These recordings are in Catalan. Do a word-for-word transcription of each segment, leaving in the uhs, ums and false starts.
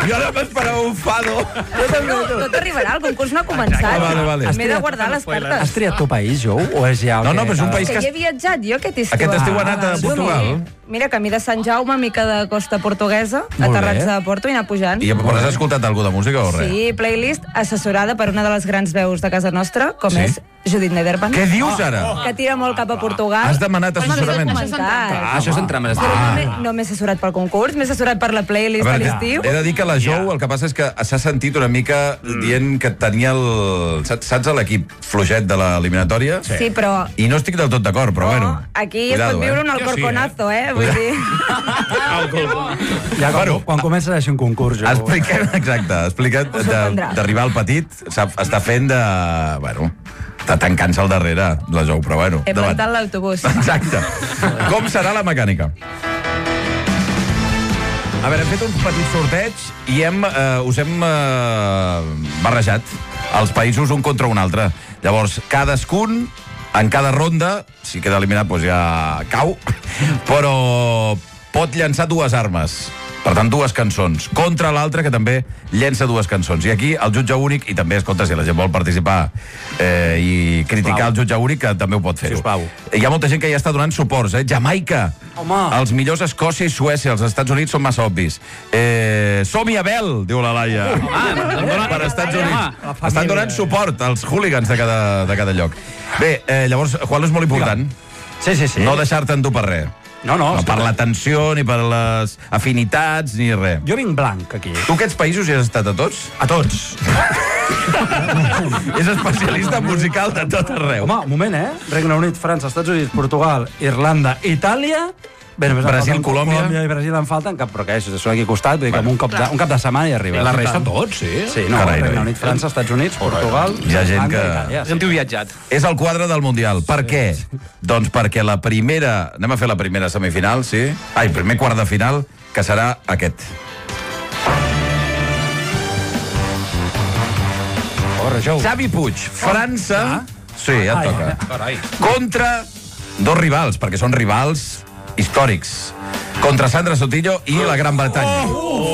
Jo no m'esperava un fado. No, tot arribarà, el concurs no ha començat. Vale, vale. M'he de guardar les cartes. Has triat tu país, Jo? O és ja... No, no, però és un país Que que... hi he viatjat jo aquest estiu. Aquest estiu ha anat a Portugal. Mira, camí de Sant Jaume, mica de costa portuguesa, aterrats de Porto i anar pujant. I però has escoltat alguna de música o res? Sí, playlist assessorada per una de les grans veus de casa nostra, com Sí? és Judit Nederman. Què dius ara? Que tira molt cap a Portugal. Has demanat Home, assessorament? això s'ha comentat. Ah, això és entrar més. Però no m'he- no m'he assessorat pel concurs, m'he assessorat per la playlist de l'estiu. He de dir que la Jou, el que passa és que s'ha sentit una mica dient que tenia el... Saps, saps l'equip fluixet de l'eliminatòria? Sí, però... I no estic del tot d'acord, però bueno. Aquí es pot viure un alcorconazo, eh? Vull dir... Ja quan, quan comences a deixar un concurs, Jo. Expliquem, exacte, explica't Us sorprendrà. d'arribar al petit, sap, està fent de... Bueno, està tancant-se al darrere, la Jou, però bueno. He endavant. plantat l'autobús. Exacte. Com serà la mecànica? A veure, hem fet un petit sorteig i hem, eh, us hem eh, barrejat els països un contra un altre. Llavors, cadascun, en cada ronda, si queda eliminat, doncs ja cau, però pot llançar dues armes. Per tant, dues cançons. Contra l'altre, que també llença dues cançons. I aquí el jutge únic, i també, escolta, si la gent vol participar eh, i criticar el jutge únic, que també ho pot fer-ho. Sisplau. Hi ha molta gent que ja està donant suports, eh? Jamaica. Home. Els millors Escòcia i Suècia. Els Estats Units són massa obvis. Eh, Som-hi, Abel, diu la Laia. Home, per Estats Units. la família. Estan donant suport als hooligans de cada, de cada lloc. Bé, eh, llavors, Juan, és molt important Sí, sí, sí. no deixar-te endur per res. No, no. No per la tensió, ni per les afinitats, ni res. Jo vinc blanc, aquí. Tu aquests països hi has estat a tots? A tots. És especialista musical de tot arreu. Home, un moment, eh? Regne Unit, França, Estats Units, Portugal, Irlanda, Itàlia... Bé, només em Brasil, falten- Colòmbia. Colòmbia i Brasil em falten, cap, però què és? Són aquí al costat, vull dir que amb un cap, de, un cap de setmana hi arriba. La resta tots, sí? Sí, no, Carai, Regne noi. Unit, França, Estats Units, Portugal... Hi ha gent que- Irlanda, Itàlia, Sentiu viatjat. És el quadre del Mundial. Per què? Doncs perquè la primera... Anem a fer la primera semifinal, sí? Ai, primer quart de final, que serà aquest. Corre, Jou. Xavi Puig, França... Sí, ja et toca. Carai. Contra dos rivals, perquè són rivals històrics. Contra Sandra Sotillo i la Gran Bretanya.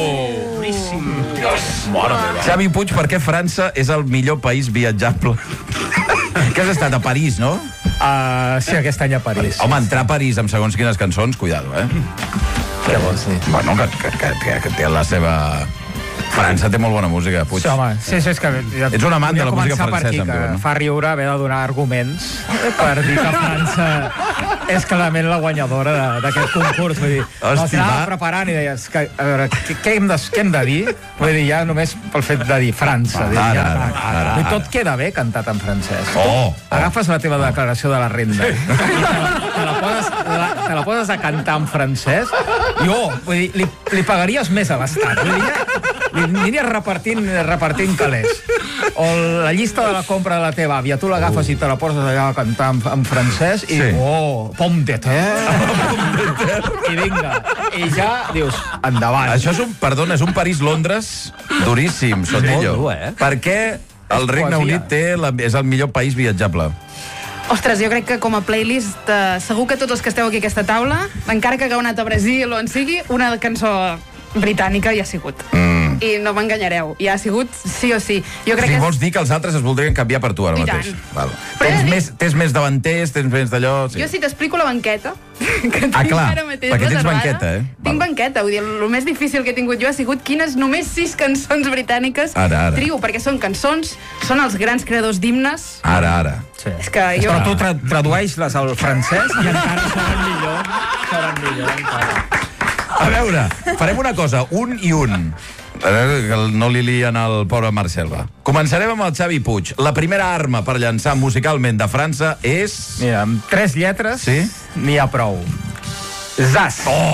Xavi Puig, per què França és el millor país viatjable? Que has estat a París, no? Uh, sí, aquest any a París. Home, entrar a París amb segons quines cançons, cuidado, eh? Què vols dir? Bueno, que, que, que, que, que té la seva... França té molt bona música, Puig. Sí, home, sí, sí, és que... Ja, Ets un amant de la música començar per francesa, aquí, em diuen, que no? fa riure haver de donar arguments per dir que França és clarament la guanyadora de- d'aquest concurs. Vull dir, Hosti, els anava va. preparant i deies, que, a veure, què, què, hem de, què hem de dir? Vull dir, ja només pel fet de dir França. Ara, Dic, ja, ara, va. ara, Vull dir, ara. tot queda bé cantat en francès. Oh, oh. Agafes la teva declaració de la renda, te la poses, la, te la poses a cantar en francès, jo, vull dir, li, li pagaries més a l'Estat. Vull dir, ja, li aniries repartint, repartint calés. O la llista de la compra de la teva àvia, tu l'agafes i te la poses allà a cantar en, en francès i, Sí. oh, pomme de terre. I vinga, i ja dius, endavant. Això és un, perdona, és un París-Londres duríssim, Sotillo. Molt dur, eh? Per què el Regne poesia. Unit té la, és el millor país viatjable? Ostres, jo crec que com a playlist, eh, segur que tots els que esteu aquí a aquesta taula, encara que hagueu anat a Brasil o on sigui, una cançó britànica hi ha sigut. Mm. I no m'enganyareu, hi ha sigut sí o sí. Jo crec Si que... vols dir que els altres es voldrien canviar per tu ara I mateix. tant. Val. Però he Tens, de dir- més, tens més davanters, tens més d'allò... Jo si t'explico la banqueta que tinc Ah, clar, ara mateix perquè tens reservada, banqueta, eh? Tinc Val. banqueta, vull dir, el més difícil que he tingut jo ha sigut quines només sis cançons britàniques Ara, ara. trio, perquè són cançons, són els grans creadors d'himnes. Ara, ara. Sí. És que jo... Però tu tra tradueix-les al francès i encara seran millor. Seran millor, encara. A veure, farem una cosa, un i un. A veure, que no li lien al pobre Marcel, va. Començarem amb el Xavi Puig. La primera arma per llançar musicalment de França és... Mira, amb tres lletres Sí? n'hi ha prou. Zas. Oh!